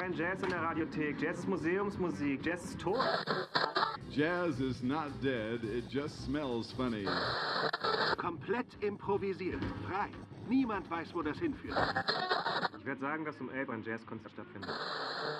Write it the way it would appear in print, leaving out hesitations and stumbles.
kein Jazz in der Radiothek. Jazz ist Museumsmusik. Jazz ist tot. Jazz is not dead, it just smells funny. Komplett improvisiert. Frei. Niemand weiß, wo das hinführt. Ich werde sagen, dass um 11 ein Jazzkonzert stattfindet.